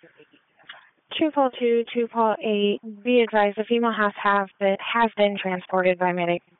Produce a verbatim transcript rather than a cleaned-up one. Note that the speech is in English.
two call two, two call eight. Be advised, the female has have been, has been transported by medic